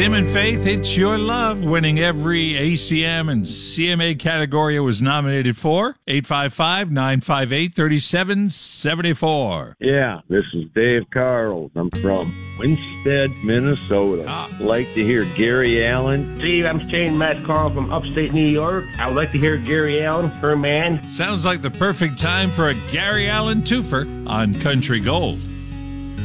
Tim and Faith, It's Your Love, winning every ACM and CMA category it was nominated for. 855-958-3774. Yeah, this is Dave Carls. I'm from Winstead, Minnesota. Like to hear Gary Allan. Steve, I'm Shane Matt Carl from upstate New York. I would like to hear Gary Allan, Her Man. Sounds like the perfect time for a Gary Allan twofer on Country Gold.